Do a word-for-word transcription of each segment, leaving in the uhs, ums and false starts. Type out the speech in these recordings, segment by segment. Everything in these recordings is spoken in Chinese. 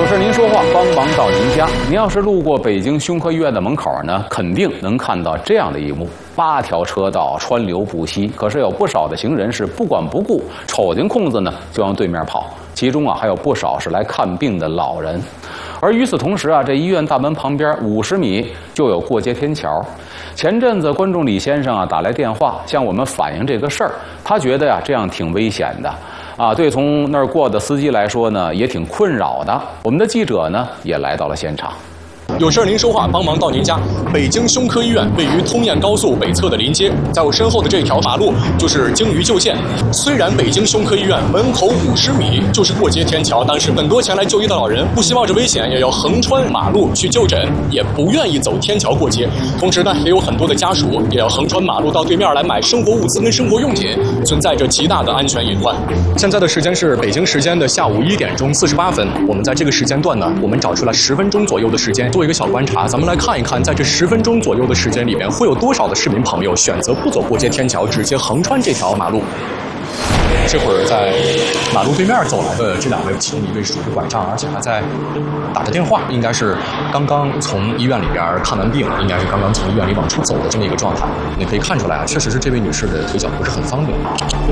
事您说话，帮忙到您家。您要是路过北京胸科医院的门口呢，肯定能看到这样的一幕：八条车道川流不息，可是有不少的行人是不管不顾，瞅见空子呢就往对面跑。其中啊，还有不少是来看病的老人。而与此同时啊，这医院大门旁边五十米就有过街天桥。前阵子观众李先生啊打来电话，向我们反映这个事儿，他觉得呀、啊、这样挺危险的。啊，对从那儿过的司机来说呢，也挺困扰的。我们的记者呢，也来到了现场。 有事您说话，帮忙到您家。北京胸科医院位于通燕高速北侧的临街，在我身后的这条马路就是京渝旧线。虽然北京胸科医院门口五十米就是过街天桥，但是很多前来就医的老人不惜冒着危险，也要横穿马路去就诊，也不愿意走天桥过街。同时呢，也有很多的家属也要横穿马路到对面来买生活物资跟生活用品，存在着极大的安全隐患。现在的时间是北京时间的下午一点钟四十八分，我们在这个时间段呢，我们找出来十分钟左右的时间做一个小观察，咱们来看一看，在这十分钟左右的时间里面，会有多少的市民朋友选择不走过街天桥，直接横穿这条马路。这会儿在马路对面走来的这两位，其中一位是拄着拐杖，而且还在打着电话，应该是刚刚从医院里边看完病，应该是刚刚从医院里往出走的这么一个状态。你可以看出来啊，确实是这位女士的腿脚不是很方便。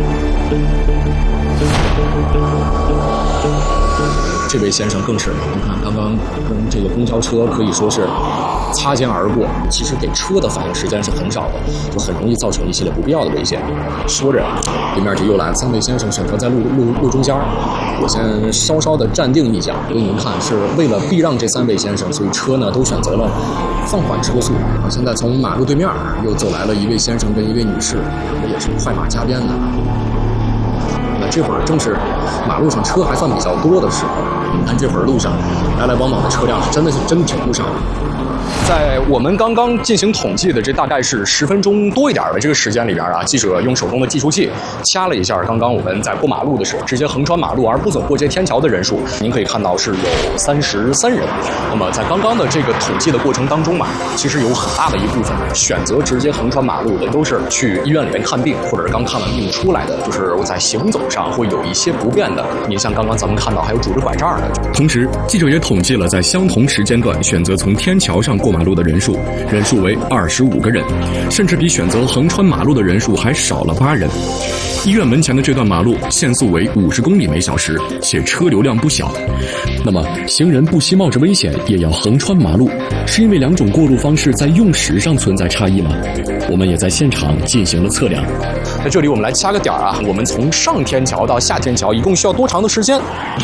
这位先生更是，你看刚刚跟这个公交车可以说是擦肩而过，其实给车的反应时间是很少的，就很容易造成一系列不必要的危险。说着，对面这又来三位先生选择在路路路中间，我先稍稍的站定一脚，给您看，是为了避让这三位先生，所以车呢都选择了放缓车速。现在从马路对面又走来了一位先生跟一位女士，也是快马加鞭的。那这会儿正是马路上车还算比较多的时候，你看这会儿路上来来往往的车辆是真的是真挺不少的。在我们刚刚进行统计的这大概是十分钟多一点的这个时间里边啊，记者用手中的计数器掐了一下刚刚我们在过马路的时候直接横穿马路而不走过街天桥的人数，您可以看到是有三十三人。那么在刚刚的这个统计的过程当中嘛，其实有很大的一部分选择直接横穿马路的都是去医院里面看病，或者是刚看完病出来的，就是我在行走上会有一些不便的。您像刚刚咱们看到还有拄着拐杖的。 同时，记者也统计了在相同时间段选择从天桥上过马路的人数，人数为二十五个人，甚至比选择横穿马路的人数还少了八人。医院门前的这段马路限速为五十公里每小时，且车流量不小。那么，行人不惜冒着危险也要横穿马路，是因为两种过路方式在用时上存在差异吗？我们也在现场进行了测量。 在这里，我们来掐个点啊，我们从上天桥到下天桥一共需要多长的时间？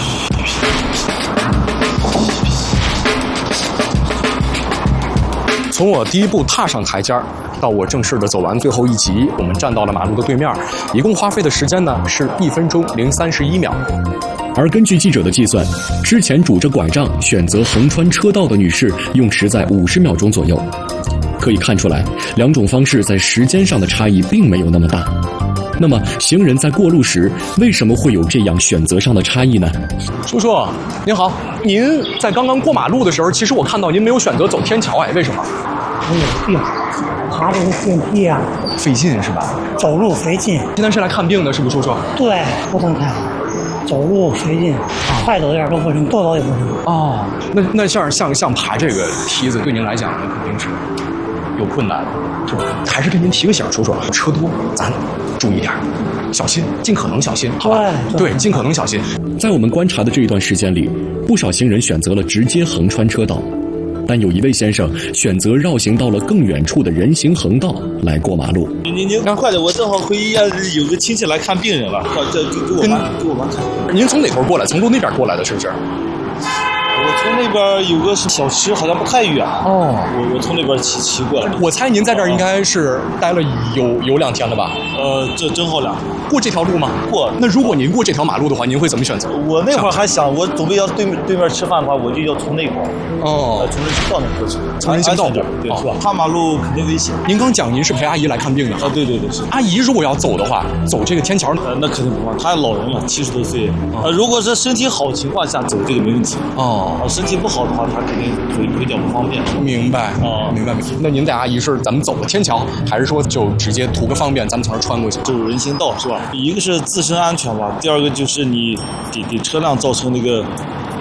从我第一步踏上台阶儿到我正式的走完最后一级，我们站到了马路的对面，一共花费的时间呢是一分钟零三十一秒。 而根据记者的计算，之前拄着拐杖选择横穿车道的女士用时在五十秒钟左右。可以看出来，两种方式在时间上的差异并没有那么大。那么，行人在过路时为什么会有这样选择上的差异呢？ 叔叔您好，您在刚刚过马路的时候，其实我看到您没有选择走天桥，哎，为什么？ 我有病，爬这个电梯啊， 费劲是吧？ 走路费劲。 现在是来看病的，是不是叔叔？ 对，不能看，走路费劲，快走点都不行，多走也不行。 哦，那那像像像爬这个梯子，对您来讲呢，肯定是有困难，是吧？还是跟您提个醒，叔叔，车多，咱注意点，小心，尽可能小心，好吧？对，对，尽可能小心。 在我们观察的这一段时间里，不少行人选择了直接横穿车道，但有一位先生选择绕行到了更远处的人行横道来过马路。 您您快点，我正好回医院有个亲戚来看病人了，这给给我妈给我妈看。 您从哪头过来？从路那边过来的，是不是？ 我从那边有个小吃，好像不太远。哦，我我从那边骑骑过来。 我猜您在这儿应该是待了有有两天了吧？ 呃，这正好两天。 过这条路吗？ 过。 那如果您过这条马路的话，您会怎么选择？ 我那会儿还想，我准备要对面对面吃饭的话，我就要从那块儿。 哦。 从人行道那过去。 从人行道对，对，是吧？跨马路肯定危险。 您刚讲您是陪阿姨来看病的。 啊，对对对，是。 阿姨如果要走的话，走这个天桥， 呃，那肯定不放。她老人了，七十多岁。呃，如果是身体好情况下走，这个没问题。哦。啊，身体不好的话，他肯定腿腿脚不方便。 明白啊，明白明白。那您带阿姨是咱们走个天桥，还是说就直接图个方便，咱们从这儿穿过去？ 走人行道是吧？一个是自身安全吧，第二个就是你给给车辆造成那个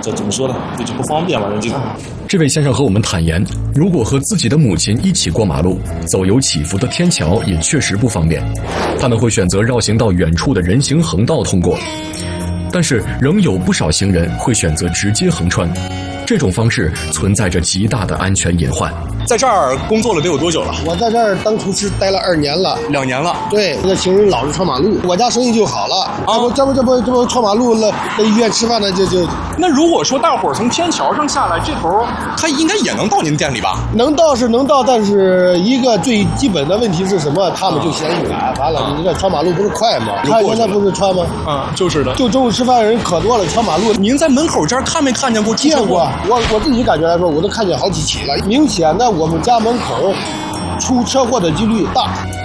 这怎么说呢？这就不方便嘛，人就。 这位先生和我们坦言，如果和自己的母亲一起过马路，走有起伏的天桥也确实不方便，他们会选择绕行到远处的人行横道通过。但是仍有不少行人会选择直接横穿，这种方式存在着极大的安全隐患。 在这儿工作了得有多久了？ 我在这儿当厨师待了二年了， 两年了。 对，这个行人老是穿马路，我家生意就好了。啊，我这不这不这不穿马路了，在医院吃饭呢，就就。 那如果说大伙儿从天桥上下来，这头他应该也能到您店里吧？ 能到是能到，但是一个最基本的问题是什么？他们就嫌远，完了，你这穿马路不是快吗？他现在不是穿吗？ 嗯，就是的。 就中午吃饭的人可多了，穿马路。 您在门口这儿看没看见过？ 见过，我我自己感觉来说，我都看见好几起了。明显的，我们家门口出车祸的几率大。